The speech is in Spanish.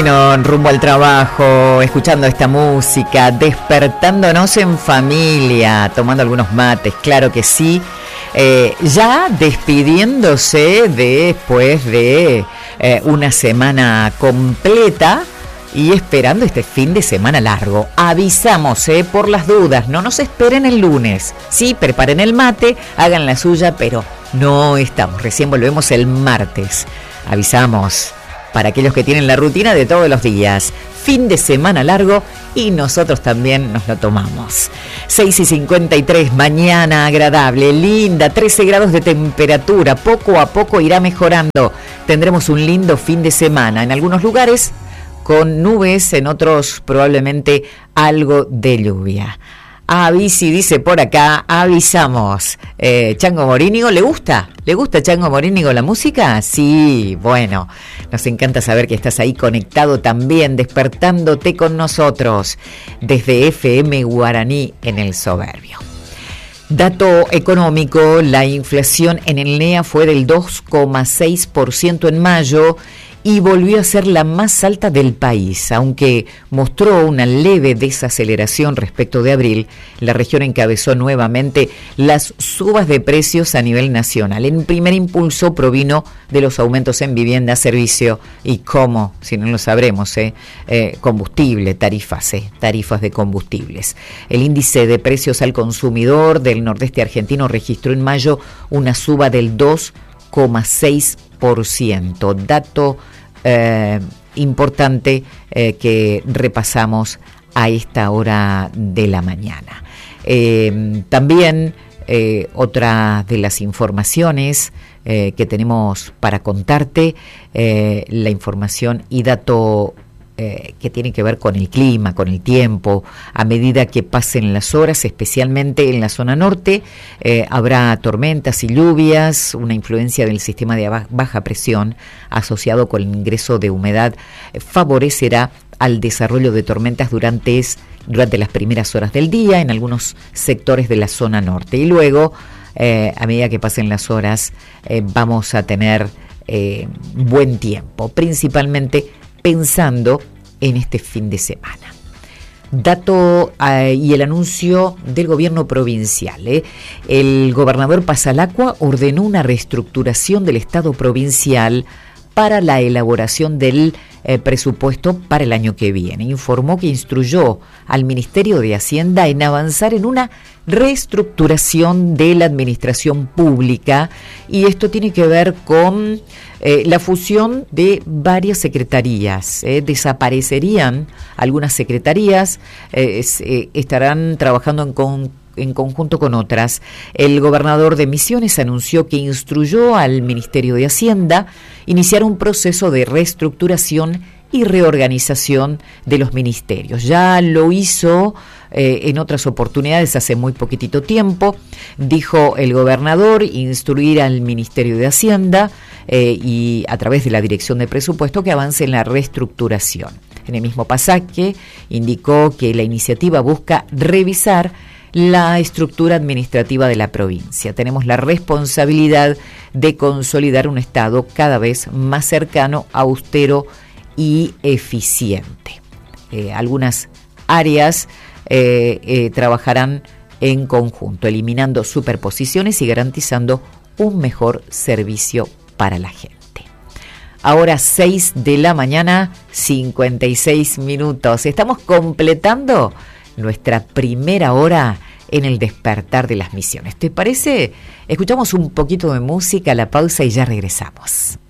Bueno, rumbo al trabajo, escuchando esta música, despertándonos en familia, tomando algunos mates, claro que sí. Ya despidiéndose después de una semana completa y esperando este fin de semana largo. Avisamos, por las dudas, no nos esperen el lunes. Sí, preparen el mate, hagan la suya, pero no estamos. Recién volvemos el martes. Avisamos para aquellos que tienen la rutina de todos los días. Fin de semana largo y nosotros también nos lo tomamos. 6:53, mañana agradable, linda, 13 grados de temperatura. Poco a poco irá mejorando. Tendremos un lindo fin de semana. En algunos lugares con nubes, en otros probablemente algo de lluvia. Avisi, dice por acá, avisamos. Chango Morínigo, ¿le gusta? ¿Le gusta Chango Morínigo la música? Sí, bueno, nos encanta saber que estás ahí conectado también, despertándote con nosotros desde FM Guaraní en el Soberbio. Dato económico, la inflación en el NEA fue del 2,6% en mayo y volvió a ser la más alta del país. Aunque mostró una leve desaceleración respecto de abril, la región encabezó nuevamente las subas de precios a nivel nacional. El primer impulso provino de los aumentos en vivienda, servicio y, como, si no lo sabremos, combustible, tarifas de combustibles. El índice de precios al consumidor del nordeste argentino registró en mayo una suba del 2,6%. Dato importante que repasamos a esta hora de la mañana. También otra de las informaciones que tenemos para contarte, la información y dato que tiene que ver con el clima, con el tiempo. A medida que pasen las horas, especialmente en la zona norte, habrá tormentas y lluvias. Una influencia del sistema de baja presión asociado con el ingreso de humedad favorecerá al desarrollo de tormentas durante las primeras horas del día en algunos sectores de la zona norte. Y luego, a medida que pasen las horas, vamos a tener buen tiempo, principalmente pensando en este fin de semana. Dato y el anuncio del gobierno provincial. El gobernador Pasalacua ordenó una reestructuración del Estado provincial para la elaboración del presupuesto para el año que viene. Informó que instruyó al Ministerio de Hacienda en avanzar en una reestructuración de la administración pública, y esto tiene que ver con la fusión de varias secretarías. Desaparecerían algunas secretarías, estarán trabajando en conjunto con otras. El gobernador de Misiones anunció que instruyó al Ministerio de Hacienda iniciar un proceso de reestructuración y reorganización de los ministerios. Ya lo hizo en otras oportunidades hace muy poquitito tiempo, dijo el gobernador, instruir al Ministerio de Hacienda y a través de la Dirección de Presupuesto que avance en la reestructuración. En el mismo pasaje indicó que la iniciativa busca revisar la estructura administrativa de la provincia. Tenemos la responsabilidad de consolidar un Estado cada vez más cercano, austero y eficiente. Algunas áreas trabajarán en conjunto, eliminando superposiciones y garantizando un mejor servicio para la gente. Ahora 6 de la mañana, 56 minutos. Estamos completando nuestra primera hora en el despertar de las misiones. ¿Te parece? Escuchamos un poquito de música, la pausa y ya regresamos.